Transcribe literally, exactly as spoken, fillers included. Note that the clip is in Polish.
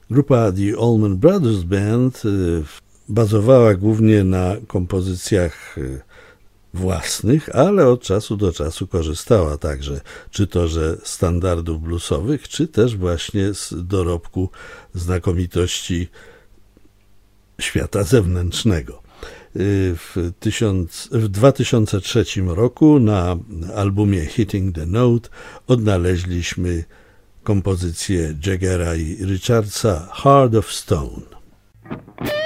Grupa The Allman Brothers Band bazowała głównie na kompozycjach własnych, ale od czasu do czasu korzystała także czy to ze standardów bluesowych, czy też właśnie z dorobku znakomitości świata zewnętrznego. W, tysiąc, w dwa tysiące trzecim roku na albumie Hitting the Note odnaleźliśmy kompozycję Jaggera i Richardsa Heart of Stone.